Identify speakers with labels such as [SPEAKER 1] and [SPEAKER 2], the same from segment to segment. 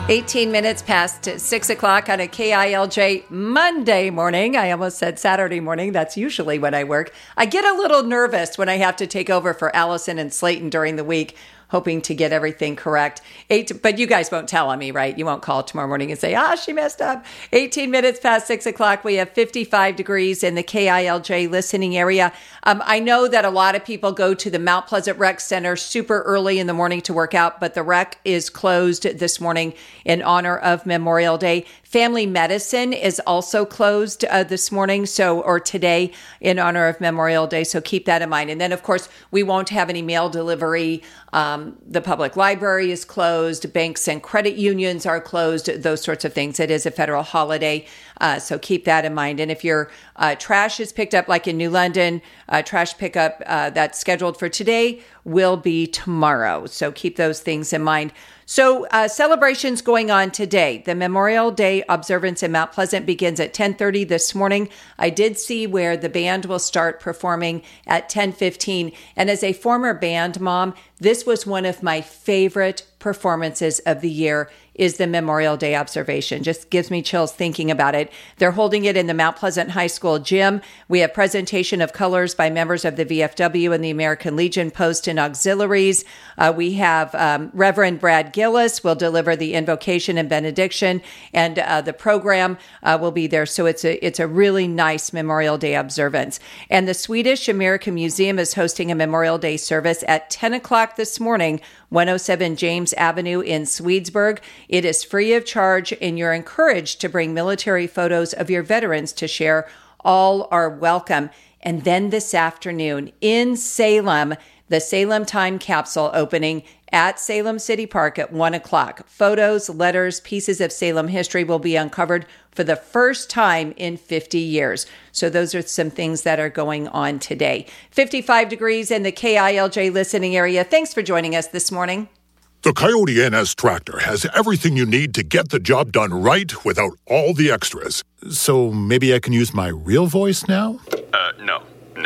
[SPEAKER 1] 18 minutes past 6 o'clock on a KILJ Monday morning. I almost said Saturday morning. That's usually when I work. I get a little nervous when I have to take over for Allison and Slayton during the week, hoping to get everything correct. But you guys won't tell on me, right? You won't call tomorrow morning and say, she messed up. 18 minutes past 6 o'clock. We have 55 degrees in the KILJ listening area. I know that a lot of people go to the Mount Pleasant Rec Center super early in the morning to work out, but the rec is closed this morning in honor of Memorial Day. Family medicine is also closed this morning, or today in honor of Memorial Day. So keep that in mind. And then, of course, we won't have any mail delivery. The public library is closed. Banks and credit unions are closed, those sorts of things. It is a federal holiday. So keep that in mind. And if your trash is picked up, like in New London, trash pickup that's scheduled for today will be tomorrow. So keep those things in mind. So celebrations going on today. The Memorial Day observance in Mount Pleasant begins at 10:30 this morning. I did see where the band will start performing at 10:15. And as a former band mom, this was one of my favorite performances of the year is the Memorial Day observation. Just gives me chills thinking about it. They're holding it in the Mount Pleasant High School gym. We have presentation of colors by members of the VFW and the American Legion Post and auxiliaries. We have Reverend Brad Gillis will deliver the invocation and benediction, and the program will be there. So it's a really nice Memorial Day observance. And the Swedish American Museum is hosting a Memorial Day service at 10 o'clock this morning, 107 James Avenue in Swedesburg. It is free of charge, and you're encouraged to bring military photos of your veterans to share. All are welcome. And then this afternoon in Salem, the Salem Time Capsule opening at Salem City Park at 1 o'clock. Photos, letters, pieces of Salem history will be uncovered for the first time in 50 years. So those are some things that are going on today. 55 degrees in the KILJ listening area. Thanks for joining us this morning.
[SPEAKER 2] The Coyote NS tractor has everything you need to get the job done right without all the extras. So maybe I can use my real voice now?
[SPEAKER 3] No.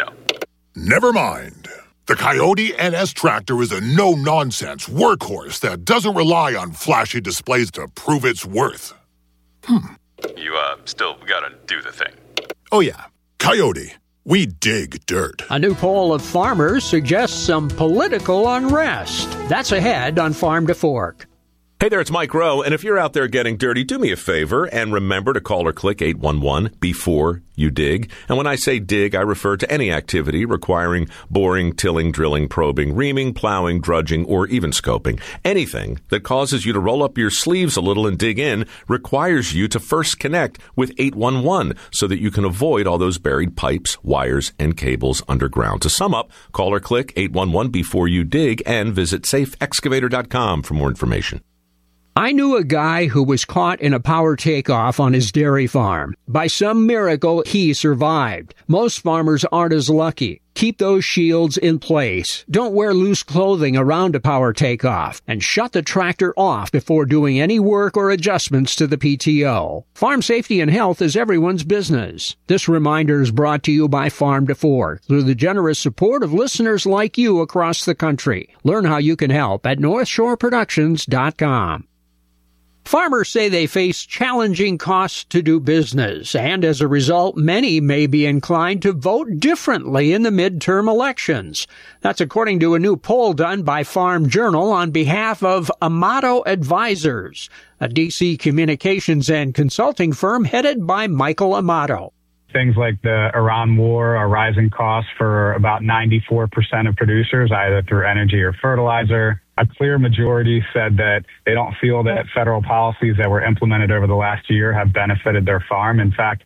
[SPEAKER 2] Never mind. The Coyote NS tractor is a no-nonsense workhorse that doesn't rely on flashy displays to prove its worth.
[SPEAKER 3] You, still gotta do the thing.
[SPEAKER 2] Oh yeah, Coyote. We dig dirt.
[SPEAKER 4] A new poll of farmers suggests some political unrest. That's ahead on Farm to Fork.
[SPEAKER 5] Hey there, it's Mike Rowe, and if you're out there getting dirty, do me a favor and remember to call or click 811 before you dig. And when I say dig, I refer to any activity requiring boring, tilling, drilling, probing, reaming, plowing, drudging, or even scoping. Anything that causes you to roll up your sleeves a little and dig in requires you to first connect with 811 so that you can avoid all those buried pipes, wires, and cables underground. To sum up, call or click 811 before you dig and visit safeexcavator.com for more information.
[SPEAKER 4] I knew a guy who was caught in a power takeoff on his dairy farm. By some miracle, he survived. Most farmers aren't as lucky. Keep those shields in place. Don't wear loose clothing around a power takeoff. And shut the tractor off before doing any work or adjustments to the PTO. Farm safety and health is everyone's business. This reminder is brought to you by Farm to Fork through the generous support of listeners like you across the country. Learn how you can help at NorthshoreProductions.com. Farmers say they face challenging costs to do business, and as a result, many may be inclined to vote differently in the midterm elections. That's according to a new poll done by Farm Journal on behalf of Amato Advisors, a D.C. communications and consulting firm headed by Michael Amato.
[SPEAKER 6] Things like the Iran war are rising costs for about 94% of producers, either through energy or fertilizer. A clear majority said that they don't feel that federal policies that were implemented over the last year have benefited their farm. In fact,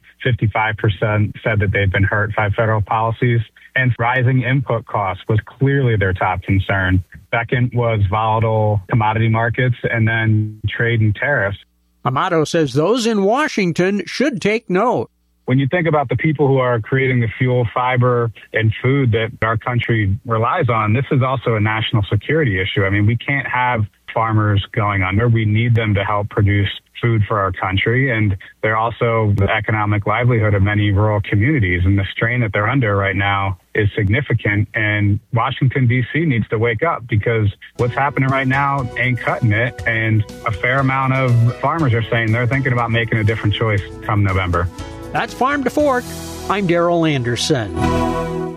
[SPEAKER 6] 55% said that they've been hurt by federal policies. And rising input costs was clearly their top concern. Second was volatile commodity markets, and then trade and tariffs.
[SPEAKER 4] Amato says those in Washington should take note.
[SPEAKER 6] When you think about the people who are creating the fuel, fiber, and food that our country relies on, this is also a national security issue. I mean, we can't have farmers going under. We need them to help produce food for our country, and they're also the economic livelihood of many rural communities. And the strain that they're under right now is significant, and Washington, D.C. needs to wake up, because what's happening right now ain't cutting it, and a fair amount of farmers are saying they're thinking about making a different choice come November.
[SPEAKER 4] That's Farm to Fork. I'm Darrell Anderson.